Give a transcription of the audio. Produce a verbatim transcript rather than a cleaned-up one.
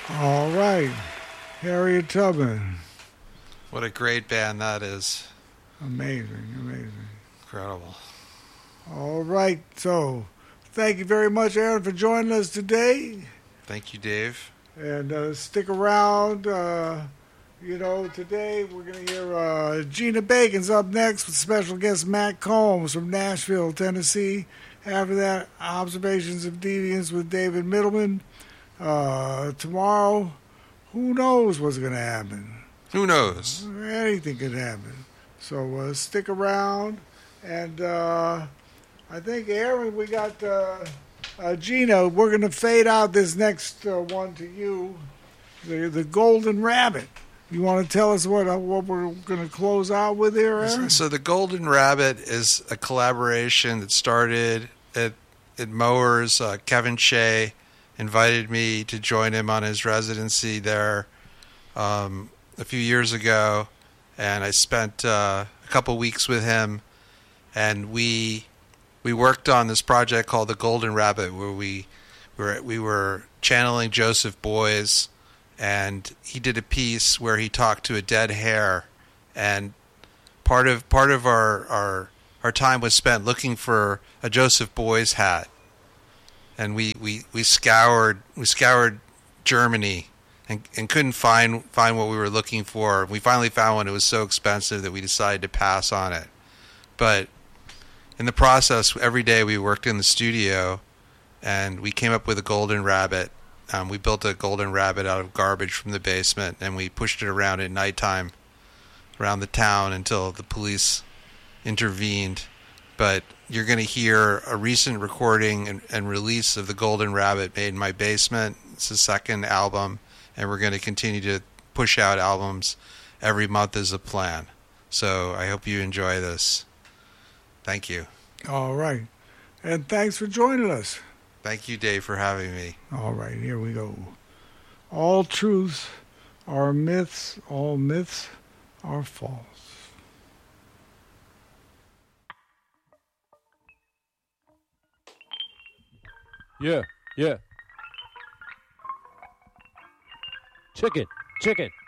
All right. Harriet Tubman. What a great band that is. Amazing, amazing. Incredible. All right. So, thank you very much, Aaron, for joining us today. Thank you, Dave. And uh, stick around. Uh, you know, today we're going to hear uh, Gina Bacon's up next with special guest Matt Combs from Nashville, Tennessee. After that, Observations of Deviance with David Middleman. Uh, tomorrow, who knows what's going to happen? Who knows? Anything could happen. So uh, stick around. And uh, I think, Aaron, we got uh, uh, Gina. We're going to fade out this next uh, one to you, the, the Golden Rabbit. You want to tell us what uh, what we're going to close out with here, Aaron? So the Golden Rabbit is a collaboration that started at, at Mowers. Uh, Kevin Shea invited me to join him on his residency there um, a few years ago, and I spent uh, a couple weeks with him, and we we worked on this project called the Golden Rabbit, where we were we were channeling Joseph Beuys, and he did a piece where he talked to a dead hare, and part of part of our our, our time was spent looking for a Joseph Beuys hat. And we, we, we scoured we scoured Germany and, and couldn't find find what we were looking for. We finally found one. It was so expensive that we decided to pass on it. But in the process, every day we worked in the studio, and we came up with a golden rabbit. Um, we built a golden rabbit out of garbage from the basement, and we pushed it around at nighttime around the town until the police intervened. But you're going to hear a recent recording and, and release of the Golden Rabbit made in my basement. It's the second album, and we're going to continue to push out albums every month as a plan. So I hope you enjoy this. Thank you. All right. And thanks for joining us. Thank you, Dave, for having me. All right, here we go. All truths are myths, all myths are false. Yeah, yeah. Chicken, chicken.